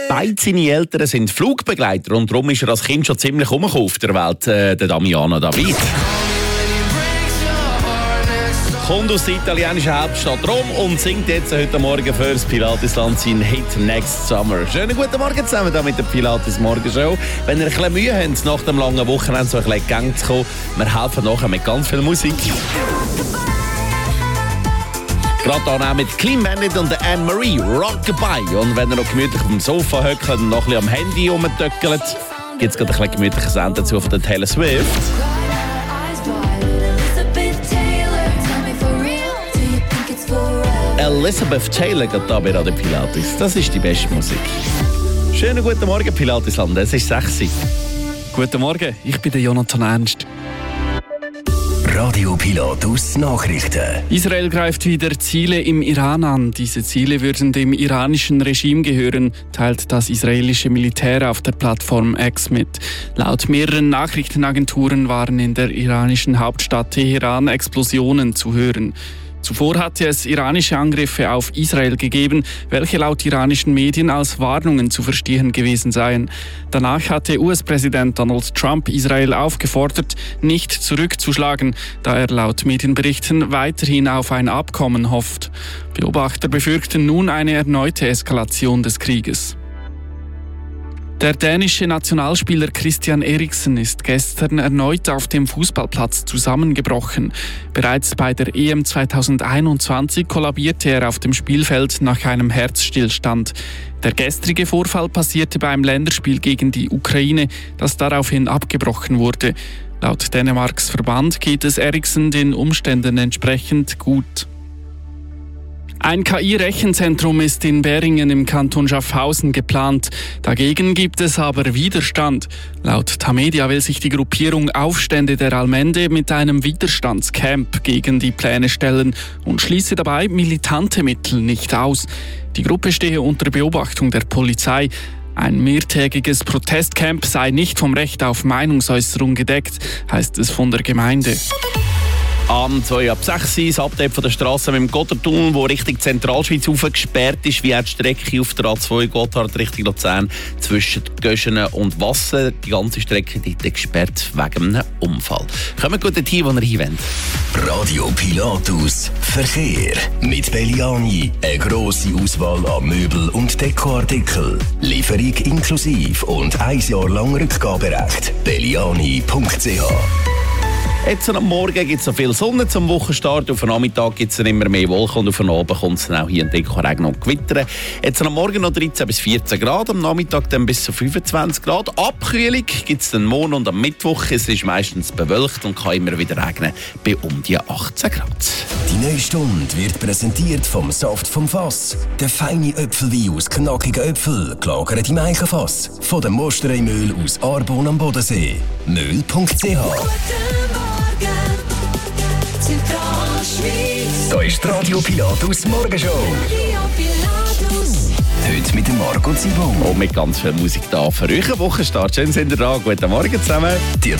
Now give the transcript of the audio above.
Beide seine Eltern sind Flugbegleiter und darum ist er als Kind schon ziemlich rumgekommen auf der Welt, der Damiano David. Kommt aus der italienischen Hauptstadt Rom und singt jetzt heute Morgen für das Pilatesland seinen Hit «Next Summer». Schönen guten Morgen zusammen hier mit der Pilates Morgenshow. Wenn ihr ein bisschen Mühe habt, nach dem langen Wochenende so ein bisschen in Gang zu kommen, wir helfen nachher mit ganz viel Musik. Gerade hier auch mit Clean Bandit und Anne-Marie, Rockabye. Und wenn ihr noch gemütlich auf dem Sofa hockt und noch ein bisschen am Handy rumtöckelt, gibt es gerade ein bisschen gemütliches Ende dazu von der Taylor Swift. Elizabeth Taylor geht hier bei Radio Pilates. Das ist die beste Musik. Schönen guten Morgen, Pilatesland. Es ist 6 Uhr. Guten Morgen, ich bin der Jonathan Ernst. Radio Pilatus Nachrichten. Israel greift wieder Ziele im Iran an. Diese Ziele würden dem iranischen Regime gehören, teilt das israelische Militär auf der Plattform X mit. Laut mehreren Nachrichtenagenturen waren in der iranischen Hauptstadt Teheran Explosionen zu hören. Zuvor hatte es iranische Angriffe auf Israel gegeben, welche laut iranischen Medien als Warnungen zu verstehen gewesen seien. Danach hatte US-Präsident Donald Trump Israel aufgefordert, nicht zurückzuschlagen, da er laut Medienberichten weiterhin auf ein Abkommen hofft. Beobachter befürchten nun eine erneute Eskalation des Krieges. Der dänische Nationalspieler Christian Eriksen ist gestern erneut auf dem Fußballplatz zusammengebrochen. Bereits bei der EM 2021 kollabierte er auf dem Spielfeld nach einem Herzstillstand. Der gestrige Vorfall passierte beim Länderspiel gegen die Ukraine, das daraufhin abgebrochen wurde. Laut Dänemarks Verband geht es Eriksen den Umständen entsprechend gut. Ein KI-Rechenzentrum ist in Beringen im Kanton Schaffhausen geplant. Dagegen gibt es aber Widerstand. Laut Tamedia will sich die Gruppierung Aufstände der Allmende mit einem Widerstandscamp gegen die Pläne stellen und schließe dabei militante Mittel nicht aus. Die Gruppe stehe unter Beobachtung der Polizei. Ein mehrtägiges Protestcamp sei nicht vom Recht auf Meinungsäußerung gedeckt, heißt es von der Gemeinde. Am 2 ab 6 Uhr das Update von der Straße mit dem Gotthardtunnel, wo Richtung Zentralschweiz gesperrt ist, wie auch die Strecke auf der A2 Gotthard Richtung Luzern zwischen Göschenen und Wassen. Die ganze Strecke ist gesperrt wegen einem Unfall. Kommen gut dorthin, wo ihr hin wollt. Radio Pilatus Verkehr. Mit Belliani eine grosse Auswahl an Möbel- und Dekoartikeln. Lieferung inklusive und 1 Jahr lang Rückgaberecht. Belliani.ch. Jetzt am Morgen gibt es noch viel Sonne zum Wochenstart. Auf den Nachmittag gibt es immer mehr Wolken und auf den Abend kommt es dann auch hier in Deko Regen und Gewitter. Jetzt am Morgen noch 13 bis 14 Grad, am Nachmittag dann bis zu 25 Grad. Abkühlung gibt es den Montag und am Mittwoch. Es ist meistens bewölkt und kann immer wieder regnen bei um die 18 Grad. Die neue Stunde wird präsentiert vom Saft vom Fass. Der feine Äpfelwein aus knackigen Äpfeln, gelagert im Eichenfass. Von dem Mosterei-Mehl aus Arbon am Bodensee. Mehl.ch. Da ist die Radio Pilatus Morgenshow. Heute mit dem Marco Zibon. Und mit ganz viel Musik da für euch. Wochenstart. Schön sind ihr da. Guten Morgen zusammen.